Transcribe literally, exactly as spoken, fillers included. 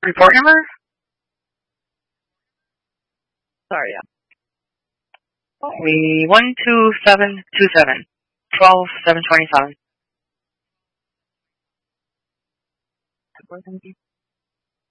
Report number? Sorry, yeah. We one two seven two seven. Twelve seven twenty seven.